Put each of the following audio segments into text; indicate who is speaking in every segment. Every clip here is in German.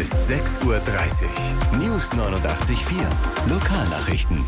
Speaker 1: ist 6:30 Uhr. News 89.4. Lokalnachrichten.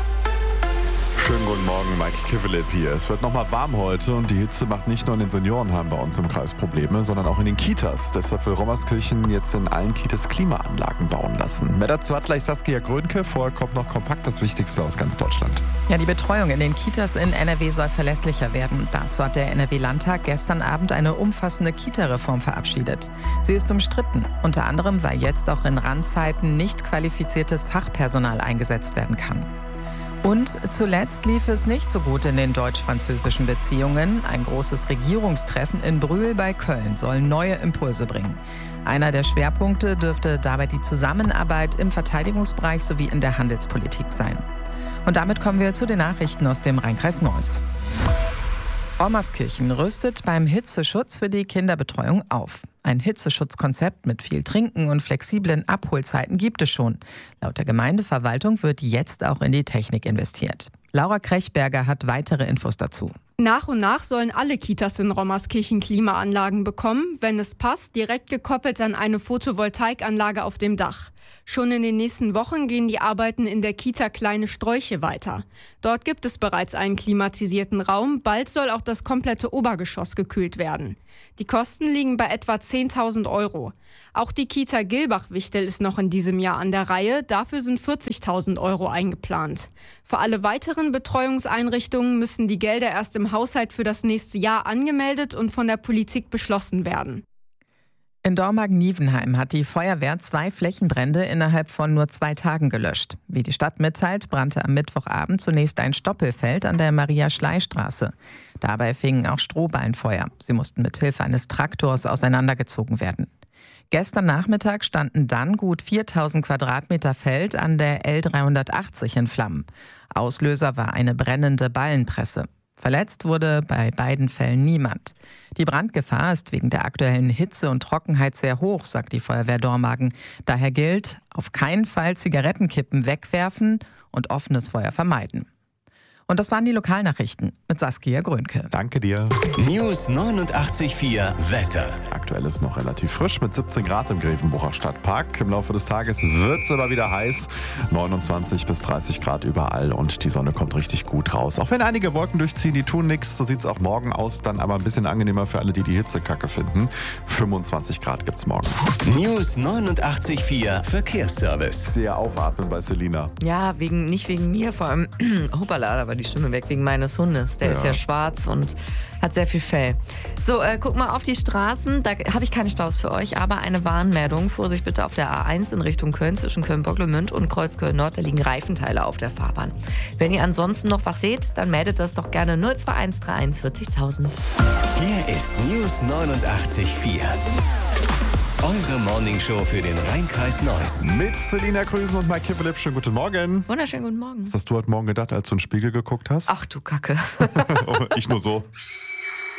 Speaker 2: Schönen guten Morgen, Mike Kivelip hier. Es wird nochmal warm heute und die Hitze macht nicht nur in den Seniorenheimen bei uns im Kreis Probleme, sondern auch in den Kitas. Deshalb will Rommerskirchen jetzt in allen Kitas Klimaanlagen bauen lassen. Mehr dazu hat gleich Saskia Grönke. Vorher kommt noch kompakt das Wichtigste aus ganz Deutschland.
Speaker 3: Ja, die Betreuung in den Kitas in NRW soll verlässlicher werden. Dazu hat der NRW-Landtag gestern Abend eine umfassende Kita-Reform verabschiedet. Sie ist umstritten, unter anderem, weil jetzt auch in Randzeiten nicht qualifiziertes Fachpersonal eingesetzt werden kann. Und zuletzt lief es nicht so gut in den deutsch-französischen Beziehungen. Ein großes Regierungstreffen in Brühl bei Köln soll neue Impulse bringen. Einer der Schwerpunkte dürfte dabei die Zusammenarbeit im Verteidigungsbereich sowie in der Handelspolitik sein. Und damit kommen wir zu den Nachrichten aus dem Rhein-Kreis Neuss. Rommerskirchen rüstet beim Hitzeschutz für die Kinderbetreuung auf. Ein Hitzeschutzkonzept mit viel Trinken und flexiblen Abholzeiten gibt es schon. Laut der Gemeindeverwaltung wird jetzt auch in die Technik investiert. Laura Krechberger hat weitere Infos dazu.
Speaker 4: Nach und nach sollen alle Kitas in Rommerskirchen Klimaanlagen bekommen, wenn es passt, direkt gekoppelt an eine Photovoltaikanlage auf dem Dach. Schon in den nächsten Wochen gehen die Arbeiten in der Kita Kleine Sträuche weiter. Dort gibt es bereits einen klimatisierten Raum, bald soll auch das komplette Obergeschoss gekühlt werden. Die Kosten liegen bei etwa 10.000 €. Auch die Kita Gilbach-Wichtel ist noch in diesem Jahr an der Reihe, dafür sind 40.000 € eingeplant. Für alle weiteren Betreuungseinrichtungen müssen die Gelder erst im Haushalt für das nächste Jahr angemeldet und von der Politik beschlossen werden.
Speaker 3: In Dormagen-Nievenheim hat die Feuerwehr 2 Flächenbrände innerhalb von nur 2 Tagen gelöscht. Wie die Stadt mitteilt, brannte am Mittwochabend zunächst ein Stoppelfeld an der Maria-Schley-Straße. Dabei fingen auch Strohballen Feuer. Sie mussten mit Hilfe eines Traktors auseinandergezogen werden. Gestern Nachmittag standen dann gut 4.000 Quadratmeter Feld an der L380 in Flammen. Auslöser war eine brennende Ballenpresse. Verletzt wurde bei beiden Fällen niemand. Die Brandgefahr ist wegen der aktuellen Hitze und Trockenheit sehr hoch, sagt die Feuerwehr Dormagen. Daher gilt, auf keinen Fall Zigarettenkippen wegwerfen und offenes Feuer vermeiden. Und das waren die Lokalnachrichten mit Saskia Grönke.
Speaker 2: Danke dir.
Speaker 1: News 89.4 Wetter.
Speaker 2: Aktuell ist noch relativ frisch mit 17 Grad im Grevenbrucher Stadtpark. Im Laufe des Tages wird es aber wieder heiß. 29 bis 30 Grad überall und die Sonne kommt richtig gut raus. Auch wenn einige Wolken durchziehen, die tun nichts. So sieht es auch morgen aus, dann aber ein bisschen angenehmer für alle, die die Hitze kacke finden. 25 Grad gibt's morgen.
Speaker 1: News 89.4 Verkehrsservice.
Speaker 2: Sehr aufatmen bei Selina.
Speaker 5: Ja, nicht wegen mir, vor allem, hoppala, da war die Stimme weg, wegen meines Hundes. Der ist ja schwarz und hat sehr viel Fell. So, guck mal auf die Straßen, da habe ich keine Staus für euch, aber eine Warnmeldung. Vorsicht bitte auf der A1 in Richtung Köln zwischen Köln-Bocklemünd und Kreuzköln-Nord, da liegen Reifenteile auf der Fahrbahn. Wenn ihr ansonsten noch was seht, dann meldet das doch gerne 02131 40.000.
Speaker 1: Hier ist News 89.4. Eure Morningshow für den Rhein-Kreis Neuss.
Speaker 2: Mit Selina Krüsen und Mike Kivelip. Schönen guten Morgen.
Speaker 5: Wunderschönen guten Morgen.
Speaker 2: Was hast du heute Morgen gedacht, als du in den Spiegel geguckt hast?
Speaker 5: Ach du Kacke.
Speaker 2: Ich nur so.